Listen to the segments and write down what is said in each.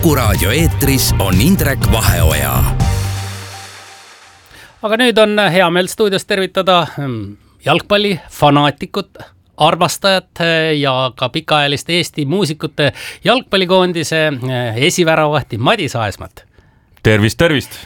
Kuku Raadio eetris on Indrek Vaheoja. Aga nüüd on hea meel stuudios tervitada jalgpalli fanaatikut, armastajat ja ka pikaajalist Eesti muusikute jalgpallikoondise esiväravaht Madis Aesmat. Tervist!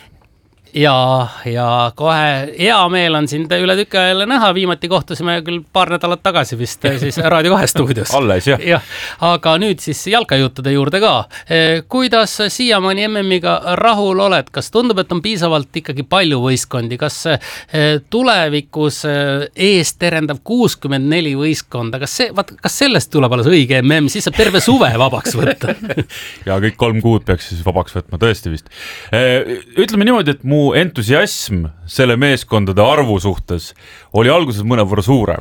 Ja kohe hea meel on sind üle tükka jälle näha. Viimati kohtusime küll paar nädalat tagasi vist siis Raadio 2 stuudios. Alles, jah. Aga nüüd siis jalkajuttude juurde ka. Kuidas siiamaani MM-iga rahul oled? Kas tundub, et on piisavalt ikkagi palju võistkondi? Kas tulevikus ees terendab 64 võistkonda? Kas sellest tuleb alles õige MM? Siis saab terve suve vabaks võtta. Ja kõik 3 kuud peaks siis vabaks võtma, tõesti vist. Ütleme niimoodi, et mu entusiasm selle meeskondade arvu suhtes oli alguses mõnevõrra suurem.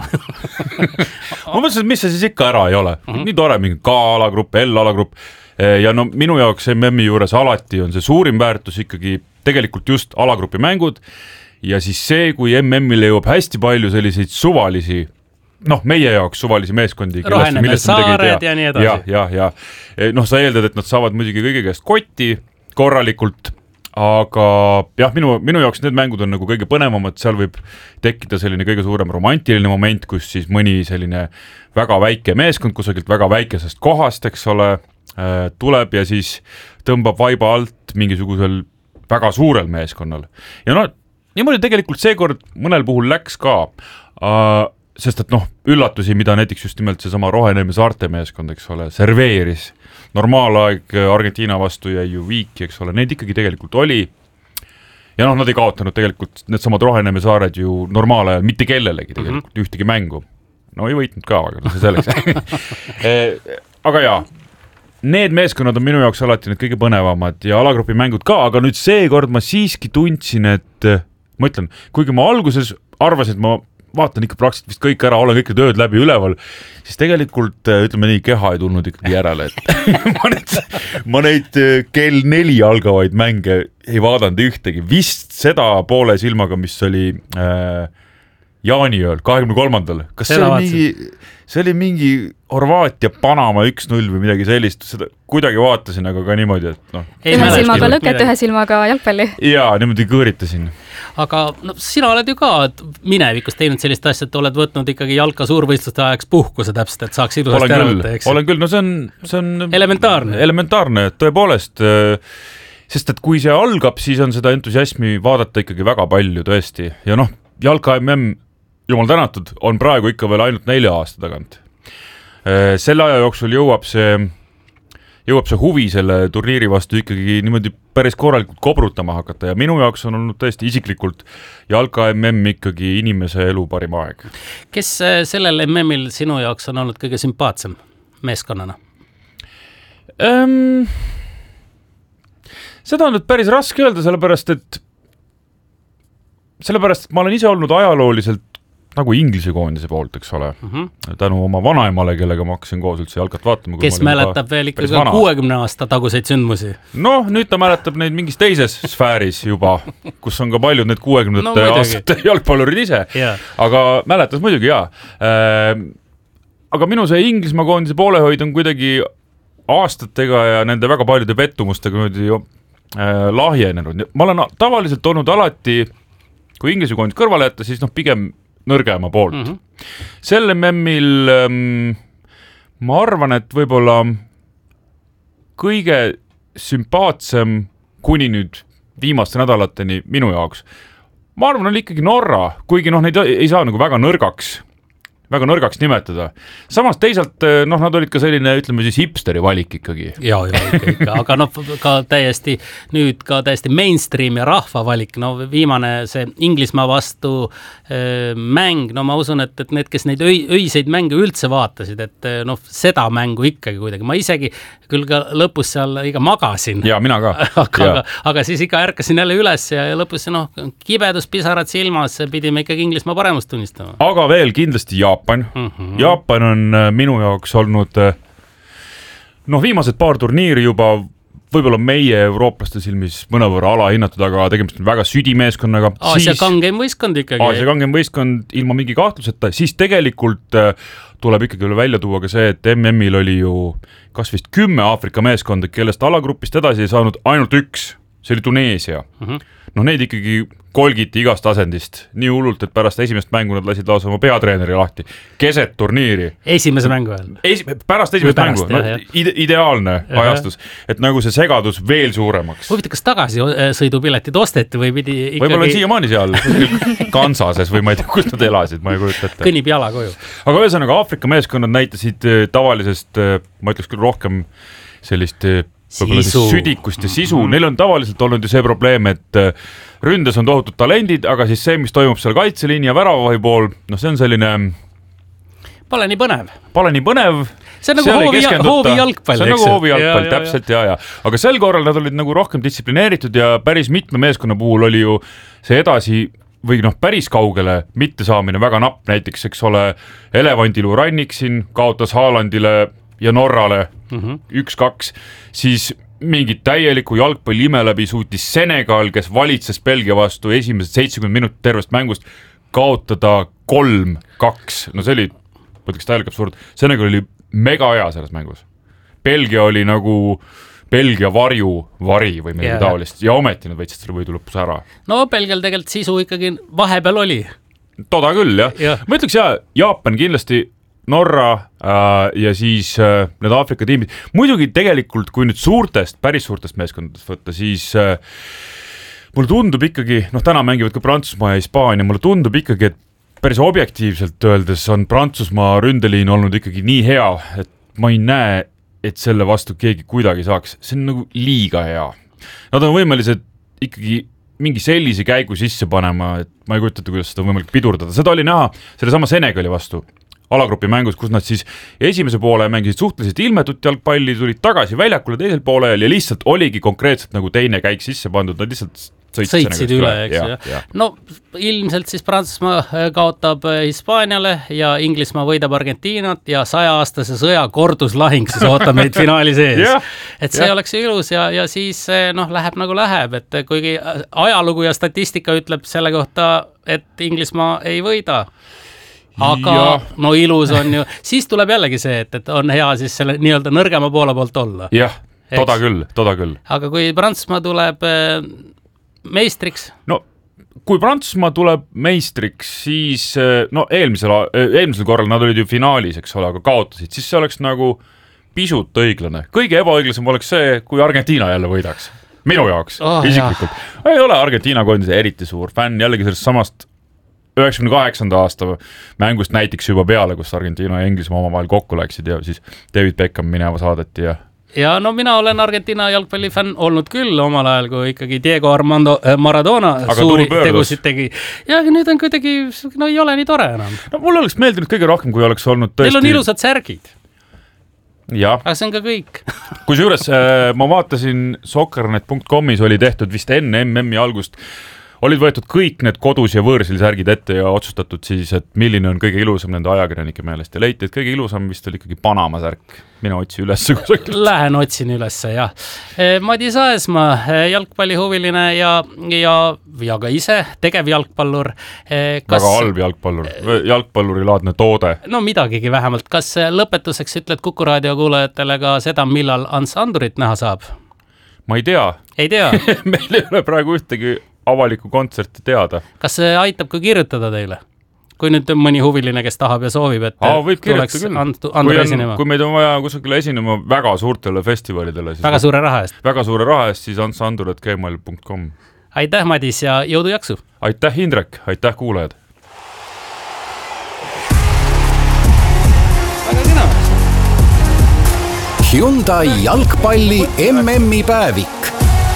Ma mõtlesin, et mis see siis ikka ära ei ole. Nii tore, mingi K-alagrupp, L-alagrupp. Ja no minu jaoks MM-i juures alati on see suurim väärtus ikkagi tegelikult just alagrupi mängud. Ja siis see, kui MM-il jõuab hästi palju selliseid suvalisi, meie jaoks suvalisi meeskondi. Roheneme saared ja nii edasi. Ja. Sa eeldad, et nad saavad muidugi kõige käest kotti korralikult. Aga jah, minu jaoks need mängud on nagu kõige põnevamad, seal võib tekkida selline kõige suurem romantiline moment, kus siis mõni selline väga väike meeskond kusagilt väga väikesest kohast, eks ole, tuleb ja siis tõmbab vaiba alt mingisugusel väga suurel meeskonnal. Ja niimoodi tegelikult seekord mõnel puhul läks ka, sest et üllatusi, mida näiteks just nimelt seesama Roheneme saarte meeskond, eks ole, serveeris. Normaalaeg Argentiina vastu jäi ju viiki, eks ole, neid ikkagi tegelikult oli. Ja nad ei kaotanud tegelikult need samad Roheneme saared ju normaalajal mitte kellelegi tegelikult ühtegi mängu. Ei võitnud ka, aga see selleks. Aga jaa, need meeskonnad on minu jaoks alati need kõige põnevamad ja alagrupi mängud ka, aga nüüd seekord ma siiski tundsin, et ma ütlen, kuigi ma alguses arvasin, et ma vaatan ikka praktiliselt vist kõik ära, olen kõik need ööd läbi üleval, siis tegelikult, ütleme nii, keha ei tulnud ikkagi järele, et ma neid kell 4 algavaid mänge ei vaadanud ühtegi, vist seda poole silmaga, mis oli jaaniööl, 23. Kas see oli mingi Horvaatia Panama 1-0 või midagi sellist, seda kuidagi vaatasin, aga ka niimoodi, et ühe silmaga lõket, ühe silmaga jalgpalli. Jaa, niimoodi kõõritasin. Aga sina oled ju ka minevikus teinud sellist asja, et oled võtnud ikkagi jalka suurvõistluste ajaks puhkuse täpselt, et saaks ilusasti ära võtta, eks? Olen küll, see on elementaarne, tõepoolest, sest et kui see algab, siis on seda entusiasmi vaadata ikkagi väga palju tõesti ja jalka MM, jumal tänatud, on praegu ikka veel ainult 4 aasta tagant. Selle aja jooksul jõuab see huvi selle turniiri vastu ikkagi niimoodi päris korralikult kobrutama hakata ja minu jaoks on olnud tõesti isiklikult jalka MM ikkagi inimese elu parim aeg. Kes sellel MM-il sinu jaoks on olnud kõige sümpaatsem meeskonnana? Seda on nüüd päris raske öelda, sellepärast, et ma olen ise olnud ajalooliselt nagu Inglise koondise poolt, eks ole. Tänu oma vanaemale, kellega ma hakkasin koos üldse jalkat vaatama. Kes mäletab veel ikkagi 60 aasta taguseid sündmusi? Nüüd ta mäletab neid mingis teises sfääris juba, kus on ka paljud need 60 aastate jalgpallurid ise. Aga mäletas muidugi, jaa. Aga minu see Inglismaa koondise poolehoid on kuidagi aastatega ja nende väga paljude pettumustega lahjenenud. Ma olen tavaliselt olnud alati, kui Inglise koondis kõrvale jätta, siis pigem nõrgema poolt. Selle MM-il ma arvan, et võib-olla kõige sümpaatsem kuni nüüd viimaste nädalateni minu jaoks. Ma arvan, oli ikkagi Norra, kuigi neid ei saa nagu väga nõrgaks nimetada. Samas teisalt, nad olid ka selline, ütleme siis hipsteri valik ikkagi. Ja, aga ka täiesti mainstream ja rahva valik. Viimane see Inglismaa vastu mäng, ma usun, et need, kes neid öiseid mänge üldse vaatasid, et seda mängu ikkagi kuidagi. Ma isegi küll ka lõpus seal iga magasin. Ja, mina ka. Aga siis ikka ärkasin jälle üles ja lõpus kibedus, pisarad silmas, pidime ikkagi Inglismaa paremust tunnistama. Aga veel kindlasti Jaapan on minu jaoks olnud viimased paar turniiri juba võib-olla meie eurooplaste silmis mõnevõrra alahinnatud, aga tegemist on väga südimeeskonnaga. Aasia kangeim võistkond ikkagi. Aasia kangeim võistkond ilma mingi kahtluseta, siis tegelikult tuleb ikkagi välja tuua ka see, et MM-il oli ju kas vist 10 Aafrika meeskonda, kellest alagrupist edasi ei saanud ainult üks, see oli Tuneesia. No neid ikkagi kolgiti igast asendist nii hullult, et pärast esimest mängu nad lasid lausa oma peatreeneri lahti. Keset turniiri. Esimese mängu ajal? Pärast esimest mängu. No, ideaalne ajastus, et nagu see segadus veel suuremaks. Huvita, kas tagasi sõidupiletid osteti või pidi ikkagi... Võib-olla siiamaani seal Kansases või ma ei tea, kus nad elasid, ma ei kujuta ette. Kõnnib jala koju. Aga ühesõnaga Aafrika meeskonnad näitasid tavalisest, ma ütleks küll rohkem sellist südikust ja sisu. Neil on tavaliselt olnud ju see probleem, et ründes on tohutud talendid, aga siis see, mis toimub seal kaitseliini ja väravavahi pool, noh see on selline... Pole nii põnev. See on nagu hoovi jalgpall. See on nagu hoovi jalgpall, täpselt, ja. Aga sel korral nad olid nagu rohkem distsiplineeritud ja päris mitme meeskonna puhul oli ju see edasi või päris kaugele mittesaamine väga napp, näiteks, eks ole, Elevandilu Rannik siin kaotas Haalandile ja Norrale 1-2, siis mingit täielikku jalgpalli ime läbi suutis Senegal, kes valitses Belgia vastu esimesed 70 minutit tervest mängust, kaotada 3-2. No see oli, mõtleks täielik absurd. Senegal oli mega hea selles mängus. Belgia oli nagu Belgia vari või midagi taolist ja ometi nad võitsid selle võidu lõpus ära. No Belgial tegelikult sisu ikkagi vahepeal oli. Toda küll, jah. Ma ütleks, Jaapan kindlasti Norra ja siis need Aafrika tiimid. Muidugi tegelikult, kui nüüd päris suurtest meeskondadest võtta, siis mulle tundub ikkagi, täna mängivad ka Prantsusmaa ja Hispaania, mulle tundub ikkagi, et päris objektiivselt öeldes on Prantsusmaa ründeliin olnud ikkagi nii hea, et ma ei näe, et selle vastu keegi kuidagi saaks. See on nagu liiga hea. Nad on võimelised ikkagi mingi sellise käigu sisse panema, et ma ei kujuta, kuidas seda on võimalik pidurdada. Seda oli näha selle sama Senegali vastu. Alagrupi mängus, kus nad siis esimese poole mängisid suhteliselt ilmetut jalgpalli, tulid tagasi väljakule teisel poolel ja lihtsalt oligi konkreetselt nagu teine käik sisse pandud, nad lihtsalt sõitsid üle, eks ju. No ilmselt siis Prantsusmaa kaotab Hispaaniale ja Inglismaa võidab Argentiinat ja 100-aastase sõja korduslahing siis ootab meid finaali sees. Et see oleks ilus ja siis läheb nagu läheb, et kuigi ajalugu ja statistika ütleb selle kohta, et Inglismaa ei võida. Aga ilus on ju, siis tuleb jällegi see, et on hea siis selle nii-öelda nõrgema poole poolt olla. Jah, toda küll. Aga kui Prantsusmaa tuleb meistriks? No, kui Prantsusmaa tuleb meistriks, siis eelmisel korral nad olid ju finaalis, eks ole, aga kaotasid, siis see oleks nagu pisut õiglane. Kõige ebaõiglasem oleks see, kui Argentiina jälle võidaks. Minu jaoks, isiklikult. Ei ole Argentiina koondise eriti suur fänn, jällegi sellest samast 98. aasta mängust näiteks juba peale, kus Argentiina ja Inglismaa omavahel kokku läksid ja siis David Beckham mineva saadeti ja mina olen Argentiina jalgpallifänn olnud küll omal ajal, kui ikkagi Diego Armando Maradona suuri tegusid tegi. Ja nüüd on kuidagi, ei ole nii tore enam. No mulle oleks meeldinud kõige rohkem, kui oleks olnud tõesti... Neil on ilusad särgid. Ja. Aga see on ka kõik. Kusjuures ma vaatasin soccernet.comis oli tehtud vist enne MM-i algust olid võetud kõik need kodus ja võõrsil särgid ette ja otsustatud siis, et milline on kõige ilusam nende ajakirjanike meelest ja leiti, et kõige ilusam vist oli ikkagi Panama särk. Mina otsi ülesse kusagilt. Lähen otsin ülesse, jah. Madis Aesmaa, jalgpallihuviline ja ka ise tegev jalgpallur. Väga halb jalgpallur, jalgpallurilaadne toode. No midagigi vähemalt. Kas lõpetuseks ütled Kuku raadio kuulajatele ka seda, millal Ants Andurit näha saab? Ma ei tea. Ei tea? Meil ei ole praegu ühtegi avaliku kontserti teada. Kas see aitab ka kirjutada teile? Kui nüüd on mõni huviline, kes tahab ja soovib, et tuleks Andur esinema. Kui meid on vaja kusagile esinema väga suurtele festivalidele. Väga suure raha eest. Väga suure raha eest, siis antsandur@gmail.com. Aitäh, Madis, ja jõudu jaksu! Aitäh, Indrek! Aitäh, kuulajad! Väga kena! Hyundai jalgpalli MM-i päevik.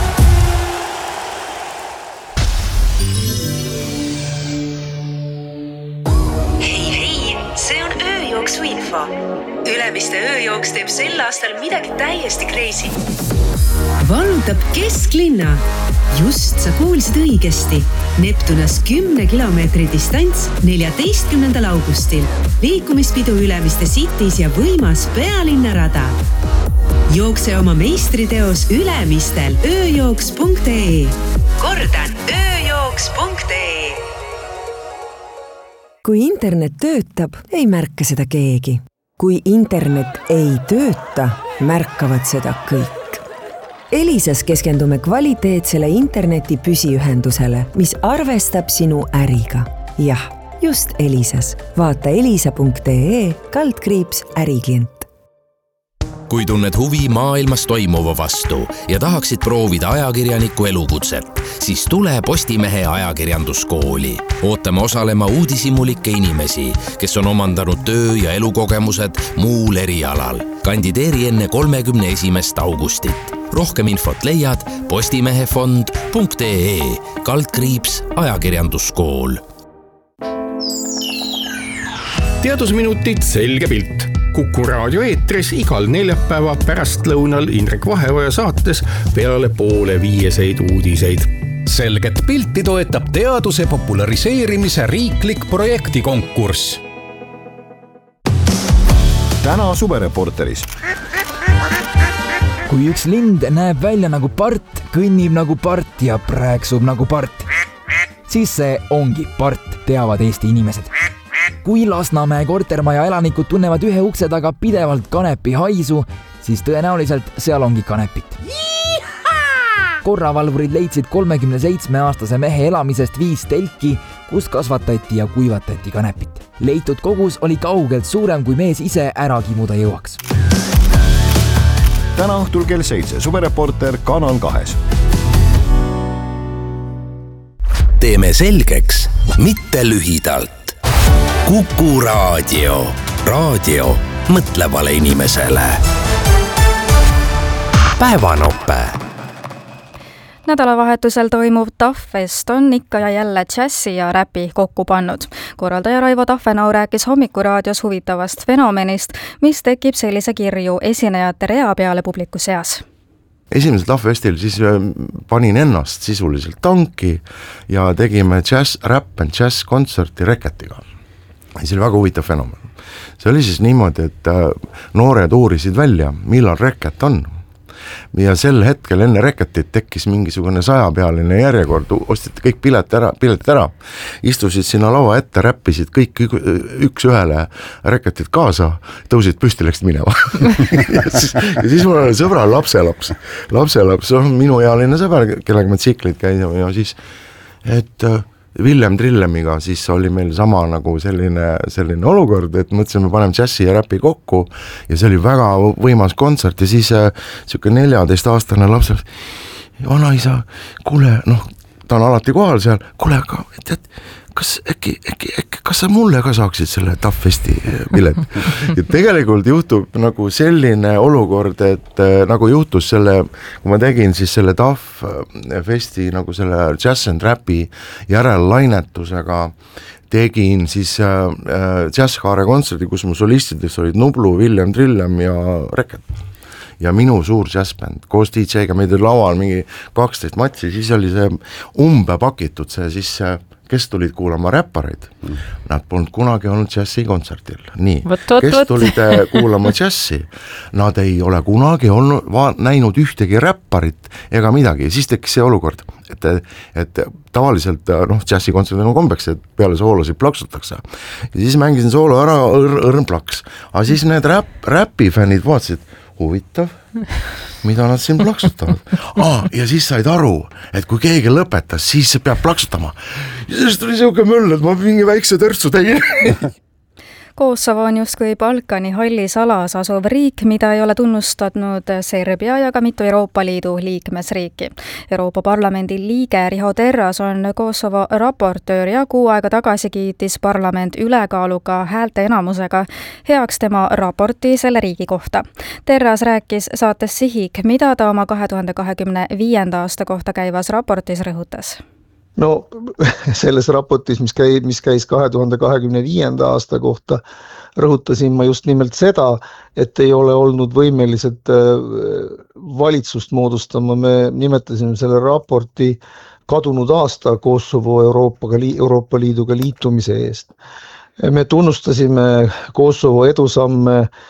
Ülemiste ööjooks teeb sel aastal midagi täiesti crazy. Vallutab kesklinna. Just sa kuulsid õigesti. Neptunas 10 kilomeetri distants 14. augustil. Liikumispidu Ülemiste Cities ja võimas pealinnarada. jookse oma meistriteos Ülemistel ööjooks.ee. kordan, ööjooks.ee. Kui internet töötab, ei märka seda keegi. Kui internet ei tööta, märkavad seda kõik. Elisas keskendume kvaliteetsele interneti püsiühendusele, mis arvestab sinu äriga. Jah, just Elisas. Vaata elisa.ee/äriklient. Kui tunned huvi maailmas toimuva vastu ja tahaksid proovida ajakirjaniku elukutset, siis tule Postimehe ajakirjanduskooli. Ootame osalema uudishimulikke inimesi, kes on omandanud töö- ja elukogemused muul erialal. Kandideeri enne 31. augustit. Rohkem infot leiad postimehefond.ee/ajakirjanduskool. Teadusminutid selge pilt. Kuku raadio eetris igal neljapäeva pärastlõunal Indrek Vaheoja saates peale 4:30 uudiseid. Selget pilti toetab teaduse populariseerimise riiklik projektikonkurss. Täna Suvereporteris. Kui üks lind näeb välja nagu part, kõnnib nagu part ja prääksub nagu part, siis see ongi part, teavad Eesti inimesed. Kui Lasnamäe kortermaja elanikud tunnevad ühe ukse taga pidevalt kanepi haisu, siis tõenäoliselt seal ongi kanepit. Korravalvurid leidsid 37-aastase mehe elamisest 5 telki, kus kasvatati ja kuivatati kanepit. Leitud kogus oli kaugelt suurem, kui mees ise ära kimuda jõuaks. Täna õhtul kell 7 Suvereporter Kanal 2. Teeme selgeks, mitte lühidalt. Kuku raadio. Raadio mõtlevale inimesele. Päevanope. Nädalavahetusel toimuv Tahvest on ikka ja jälle džässi ja räpi kokku pannud. Korraldaja Raivo Tahvenau rääkis Hommikuraadios huvitavast fenomenist, mis tekib sellise kirju esinejate rea peale publiku seas. Esimesel Tahvestil siis panin ennast sisuliselt tanki ja tegime rap and jazz kontserti Reketiga. See oli väga huvitav fenomen. See oli siis niimoodi, et noored uurisid välja, millal Reket on. Ja sel hetkel enne Reketit tekkis mingisugune 100-pealine järjekord, ostiti kõik piletid ära, istusid sinna laua ette, räppisid kõik üks ühele Reketit kaasa, tõusid püsti, läksid minema. ja siis mul oli sõbra lapselaps, minuealine sõber, kellega me tsikleid käisime ja siis, et Villem Trillemiga siis oli meil sama nagu selline olukord, et mõtlesime, paneme džässi ja räpi kokku ja see oli väga võimas kontsert ja siis siuke 14-aastane laps, vanaisa, kuule, ta on alati kohal seal, kuule, tead, kas sa mulle ka saaksid selle Tahvesti pilet? Ja tegelikult juhtub nagu selline olukord, et nagu juhtus kui ma tegin siis selle Tahvesti nagu selle jazz and rapi järellainetusega, tegin siis Jazzkaare kontserdi, kus mu solistideks olid Nublu, Villem Trillem ja Reket. Ja minu suur jazzbänd, koos DJ-ga meid oli laual mingi 12 matsi, siis oli see pakitud see siis kes tulid kuulama räppareid, nad polnud kunagi olnud džässi kontsertil. Nii, kes tulid kuulama džässi, nad ei ole kunagi näinud ühtegi räpparit ega midagi. Siis tekkis see olukord, et tavaliselt džässi kontserdil on kombeks, et peale soolosid plaksutakse. Ja siis mängisin soolo ära, õrn plaks. Aga siis need räpifännid vaatasid, huvitav, mida nad siin plaksutavad. Ja siis said aru, et kui keegi lõpetas, siis peab plaksutama. Ja sellest tuli siuke möll, et ma mingi väikse törtsu tegin. Kosovo on justkui Balkani hallis alas asuv riik, mida ei ole tunnustanud Serbia ja ka mitu Euroopa Liidu liikmesriiki. Euroopa Parlamendi liige Riho Terras on Kosovo raportöör ja kuu aega tagasi kiitis parlament ülekaaluga häälte enamusega heaks tema raporti selle riigi kohta. Terras rääkis saates Sihik, mida ta oma 2025. aasta kohta käivas raportis rõhutas. No selles raportis, mis käis 2025. aasta kohta, rõhutasin ma just nimelt seda, et ei ole olnud võimelised valitsust moodustama. Me nimetasime selle raporti kadunud aasta Kosovo Euroopa Liiduga liitumise eest. Me tunnustasime Kosovo edusamme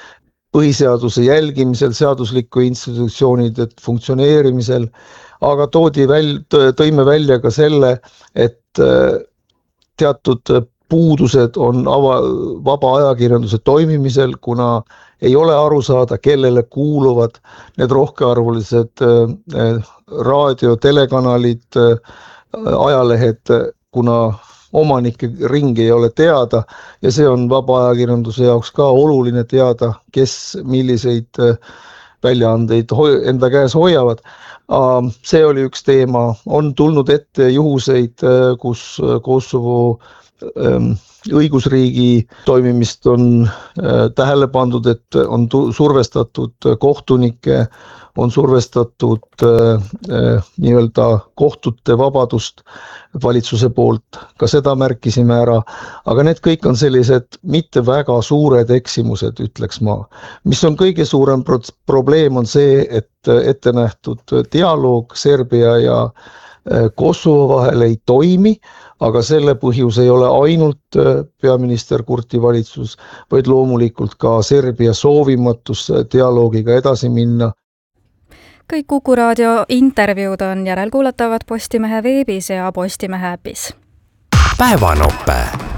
põhiseaduse jälgimisel, seadusliku institutsioonide funktsioneerimisel, aga tõime välja ka selle, et teatud puudused on vaba ajakirjanduse toimimisel, kuna ei ole aru saada, kellele kuuluvad need rohkearvulised raadio, telekanalid, ajalehed, kuna omanike ring ei ole teada ja see on vaba ajakirjanduse jaoks ka oluline teada, kes milliseid väljaandeid enda käes hoiavad. See oli üks teema. On tulnud ette juhuseid, kus Kosovo õigusriigi toimimist on tähele pandud, et on survestatud kohtunikke, on survestatud nii-öelda kohtute vabadust valitsuse poolt, ka seda märkisime ära, aga need kõik on sellised mitte väga suured eksimused, ütleks ma. Mis on kõige suurem probleem on see, et ette nähtud dialoog Serbia ja Kosovo vahel ei toimi, aga selle põhjus ei ole ainult peaminister Kurti valitsus, vaid loomulikult ka Serbia soovimatus dialoogiga edasi minna. Kõik Kuku raadio intervjuud on järelkuulatavad Postimehe veebis ja Postimehe äpis. Päevanope.